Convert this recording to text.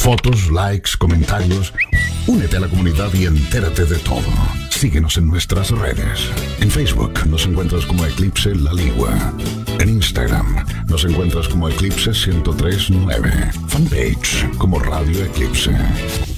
Fotos, likes, comentarios. Únete a la comunidad y entérate de todo. Síguenos en nuestras redes. En Facebook nos encuentras como Eclipse La Ligua. En Instagram nos encuentras como Eclipse 1039. Fanpage como Radio Eclipse.